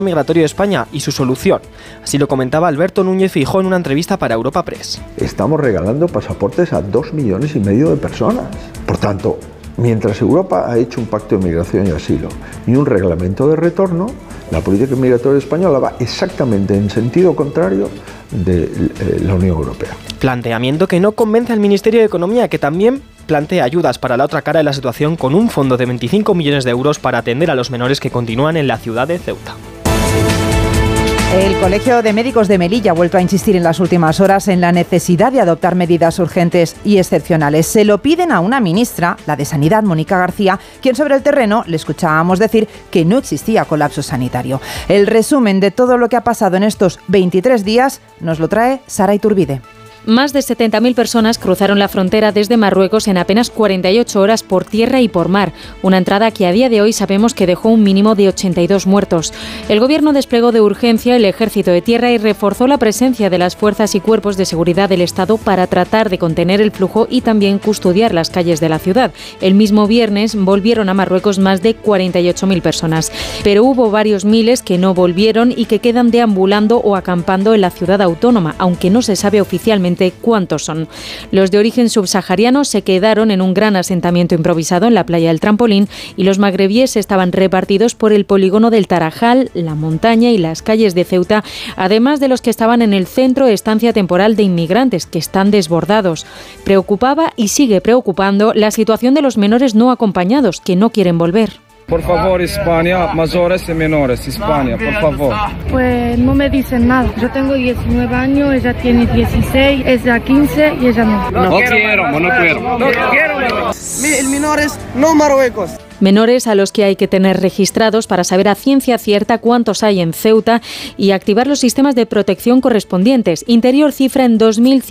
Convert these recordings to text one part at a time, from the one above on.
migratorio de España y su solución. Así lo comentaba Alberto Núñez Feijóo en una entrevista para Europa Press. Estamos regalando pasaportes a 2,5 millones de personas. Por tanto, mientras Europa ha hecho un pacto de migración y asilo y un reglamento de retorno, la política migratoria española va exactamente en sentido contrario de la Unión Europea. Planteamiento que no convence al Ministerio de Economía, que también plantea ayudas para la otra cara de la situación con un fondo de 25 millones de euros para atender a los menores que continúan en la ciudad de Ceuta. El Colegio de Médicos de Melilla ha vuelto a insistir en las últimas horas en la necesidad de adoptar medidas urgentes y excepcionales. Se lo piden a una ministra, la de Sanidad, Mónica García, quien sobre el terreno le escuchábamos decir que no existía colapso sanitario. El resumen de todo lo que ha pasado en estos 23 días nos lo trae Sara Iturbide. Más de 70.000 personas cruzaron la frontera desde Marruecos en apenas 48 horas por tierra y por mar, una entrada que a día de hoy sabemos que dejó un mínimo de 82 muertos. El Gobierno desplegó de urgencia el Ejército de Tierra y reforzó la presencia de las fuerzas y cuerpos de seguridad del Estado para tratar de contener el flujo y también custodiar las calles de la ciudad. El mismo viernes volvieron a Marruecos más de 48.000 personas, pero hubo varios miles que no volvieron y que quedan deambulando o acampando en la ciudad autónoma, aunque no se sabe oficialmente cuántos son. Los de origen subsahariano se quedaron en un gran asentamiento improvisado en la playa del Trampolín y los magrebíes estaban repartidos por el polígono del Tarajal, la montaña y las calles de Ceuta, además de los que estaban en el centro de estancia temporal de inmigrantes, que están desbordados. Preocupaba y sigue preocupando la situación de los menores no acompañados, que no quieren volver. Por favor, España, mayores y menores, España, por favor. Pues no me dicen nada. Yo tengo 19 años, ella tiene 16, ella 15 y ella no. No quiero. Menores, no Marruecos. Menores a los que hay que tener registrados para saber a ciencia cierta cuántos hay en Ceuta y activar los sistemas de protección correspondientes. Interior cifra en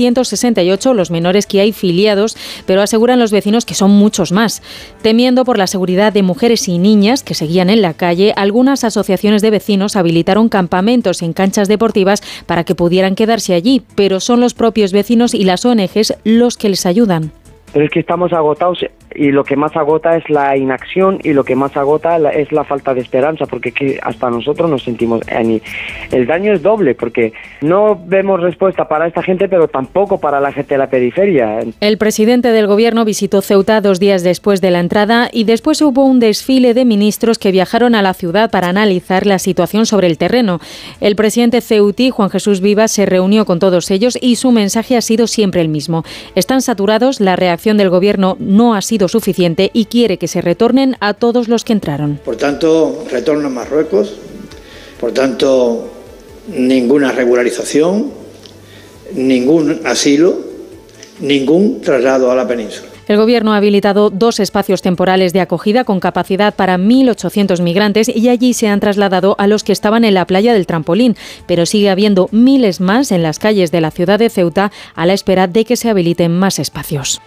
2.168 los menores que hay filiados, pero aseguran los vecinos que son muchos más. Temiendo por la seguridad de mujeres y niñas que seguían en la calle, algunas asociaciones de vecinos habilitaron campamentos en canchas deportivas para que pudieran quedarse allí, pero son los propios vecinos y las ONGs los que les ayudan. Pero es que estamos agotados y lo que más agota es la inacción y lo que más agota es la falta de esperanza, porque que hasta nosotros nos sentimos... El daño es doble, porque no vemos respuesta para esta gente, pero tampoco para la gente de la periferia. El presidente del Gobierno visitó Ceuta 2 días después de la entrada y después hubo un desfile de ministros que viajaron a la ciudad para analizar la situación sobre el terreno. El presidente ceutí, Juan Jesús Vivas, se reunió con todos ellos y su mensaje ha sido siempre el mismo. Están saturados, la reacción del Gobierno no ha sido suficiente y quiere que se retornen a todos los que entraron. Por tanto, retorno a Marruecos, por tanto, ninguna regularización, ningún asilo, ningún traslado a la península. El Gobierno ha habilitado 2 espacios temporales de acogida con capacidad para 1.800 migrantes y allí se han trasladado a los que estaban en la playa del Trampolín, pero sigue habiendo miles más en las calles de la ciudad de Ceuta a la espera de que se habiliten más espacios.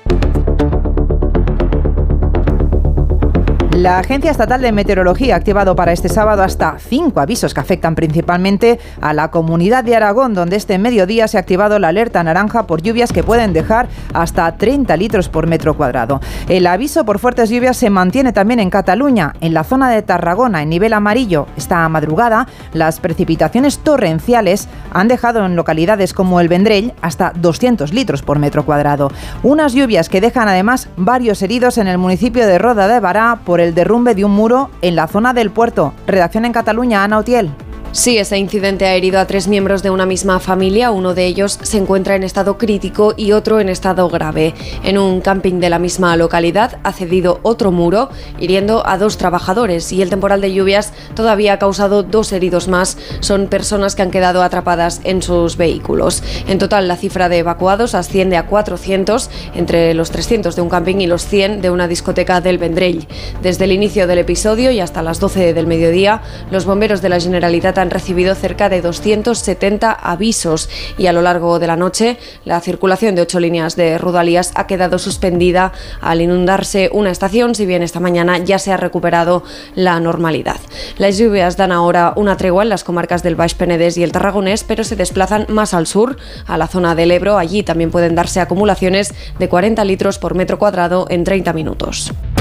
La Agencia Estatal de Meteorología ha activado para este sábado hasta 5 avisos que afectan principalmente a la comunidad de Aragón, donde este mediodía se ha activado la alerta naranja por lluvias que pueden dejar hasta 30 litros por metro cuadrado. El aviso por fuertes lluvias se mantiene también en Cataluña, en la zona de Tarragona, en nivel amarillo. Esta madrugada, las precipitaciones torrenciales han dejado en localidades como el Vendrell hasta 200 litros por metro cuadrado. Unas lluvias que dejan además varios heridos en el municipio de Roda de Bará por el derrumbe de un muro en la zona del puerto. Redacción en Cataluña, Ana Utiel. Sí, ese incidente ha herido a 3 miembros de una misma familia. Uno de ellos se encuentra en estado crítico y otro en estado grave. En un camping de la misma localidad ha cedido otro muro, hiriendo a 2 trabajadores, y el temporal de lluvias todavía ha causado 2 heridos más. Son personas que han quedado atrapadas en sus vehículos. En total, la cifra de evacuados asciende a 400, entre los 300 de un camping y los 100 de una discoteca del Vendrell. Desde el inicio del episodio y hasta las 12 del mediodía, los bomberos de la Generalitat han recibido cerca de 270 avisos y a lo largo de la noche la circulación de 8 líneas de Rodalies ha quedado suspendida al inundarse una estación, si bien esta mañana ya se ha recuperado la normalidad. Las lluvias dan ahora una tregua en las comarcas del Baix Penedès y el Tarragonés, pero se desplazan más al sur, a la zona del Ebro. Allí también pueden darse acumulaciones de 40 litros por metro cuadrado en 30 minutos.